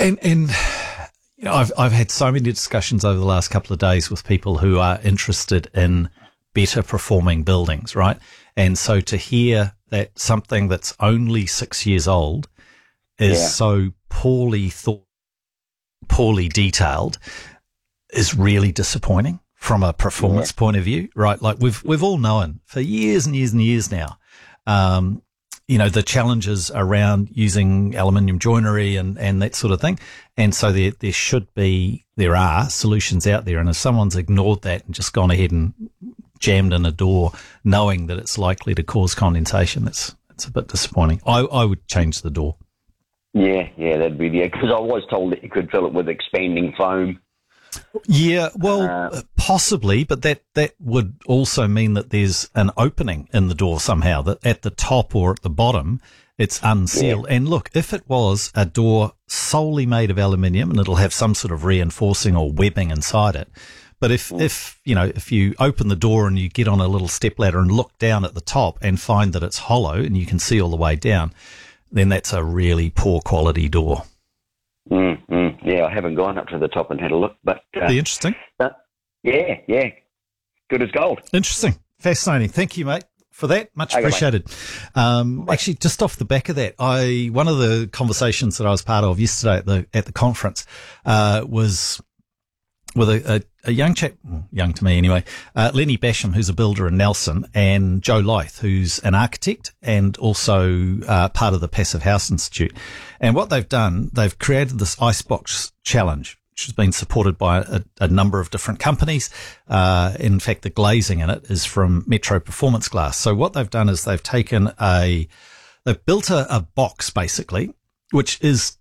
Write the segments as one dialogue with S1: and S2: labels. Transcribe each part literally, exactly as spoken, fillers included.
S1: And, and you know, I've, I've had so many discussions over the last couple of days with people who are interested in better performing buildings, right? And so to hear that something that's only six years old is
S2: Yeah.
S1: so poorly thought, poorly detailed is really disappointing from a performance
S2: Yeah.
S1: point of view, right? Like we've, we've all known for years and years and years now, um, you know, the challenges around using aluminium joinery and, and that sort of thing. And so there, there should be, there are solutions out there. And if someone's ignored that and just gone ahead and jammed in a door knowing that it's likely to cause condensation, that's, that's a bit disappointing. I, I would change the door.
S2: Yeah, yeah, that'd be, yeah, because I was told that you could fill it with expanding foam.
S1: Yeah, well,
S2: Uh,
S1: possibly, but that, that would also mean that there's an opening in the door somehow, that at the top or at the bottom, it's unsealed.
S2: Yeah.
S1: And look, if it was a door solely made of aluminium and it'll have some sort of reinforcing or webbing inside it, but if,
S2: Mm.
S1: if, you know, if you open the door and you get on a little stepladder and look down at the top and find that it's hollow and you can see all the way down, then that's a really poor quality door.
S2: Mm, mm, yeah, I haven't gone up to the top and had a look, but uh,
S1: Be interesting.
S2: but yeah, yeah, good as gold.
S1: Interesting. Fascinating. Thank you, mate, for that. Much
S2: Okay, mate.
S1: appreciated. Um, actually, just off the back of that, I, one of the conversations that I was part of yesterday at the, at the conference, uh, was with a, a, a young chap, young to me anyway, uh, Lenny Basham, who's a builder in Nelson, and Joe Lyth, who's an architect and also uh, part of the Passive House Institute. And what they've done, they've created this Icebox Challenge, which has been supported by a, a number of different companies. Uh, in fact, the glazing in it is from Metro Performance Glass. So what they've done is they've taken a, they've built a, a box basically, which is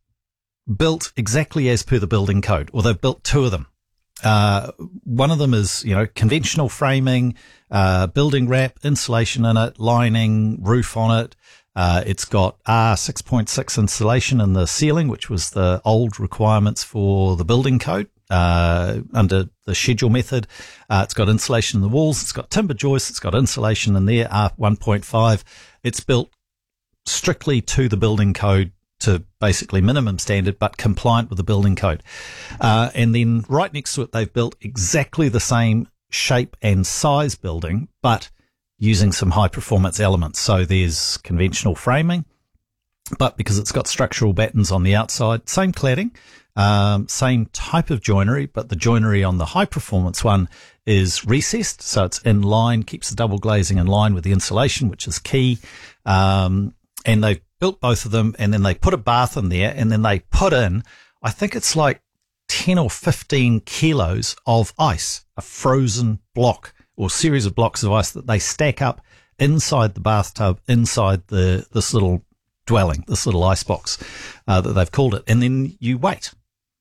S1: built exactly as per the building code, or they've built two of them. Uh, one of them is, you know, conventional framing, uh, building wrap, insulation in it, lining, roof on it. Uh, it's got R six point six insulation in the ceiling, which was the old requirements for the building code, uh, under the schedule method. Uh, it's got insulation in the walls. It's got timber joists. It's got insulation in there, R one point five. It's built strictly to the building code, to basically minimum standard, but compliant with the building code. Uh, and then right next to it, they've built exactly the same shape and size building, but using some high performance elements. So there's conventional framing, but because it's got structural battens on the outside, same cladding, um, same type of joinery, but the joinery on the high performance one is recessed. So it's in line, keeps the double glazing in line with the insulation, which is key. Um, and they've built both of them, and then they put a bath in there, and then they put in, I think it's like ten or fifteen kilos of ice, a frozen block or series of blocks of ice that they stack up inside the bathtub, inside the this little dwelling, this little ice box uh, that they've called it. And then you wait.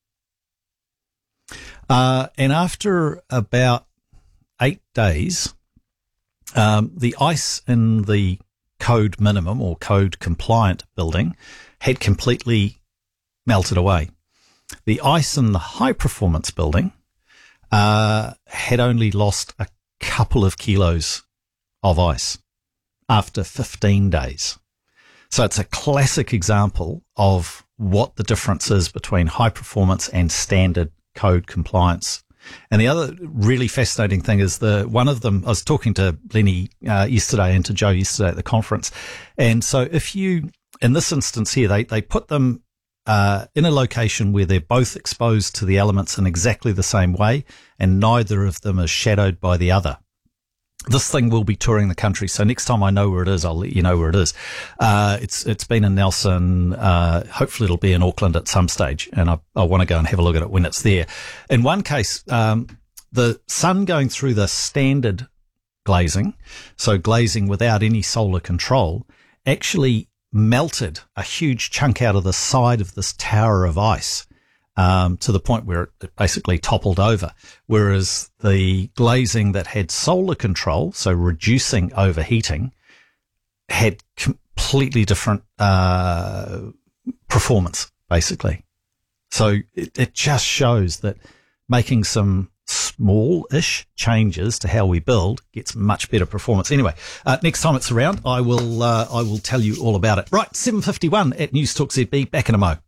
S1: Uh, and after about eight days, um, the ice in the code minimum or code compliant building had completely melted away. The ice in the high performance building uh, had only lost a couple of kilos of ice after fifteen days. So it's a classic example of what the difference is between high performance and standard code compliance. And the other really fascinating thing is the one of them, I was talking to Lenny uh, yesterday and to Joe yesterday at the conference. And so if you, in this instance here, they, they put them uh, in a location where they're both exposed to the elements in exactly the same way, and neither of them is shadowed by the other. This thing will be touring the country, so next time I know where it is, I'll let you know where it is. Uh, it's it's been in Nelson. Uh, hopefully, it'll be in Auckland at some stage, and I, I want to go and have a look at it when it's there. In one case, um, the sun going through the standard glazing, so glazing without any solar control, actually melted a huge chunk out of the side of this tower of ice. Um, to the point where it basically toppled over, whereas the glazing that had solar control, so reducing overheating, had completely different uh, performance, basically. So it, it just shows that making some small-ish changes to how we build gets much better performance. Anyway, uh, next time it's around, I will uh, I will tell you all about it. Right, seven fifty-one at News Talk Z B, back in a mo.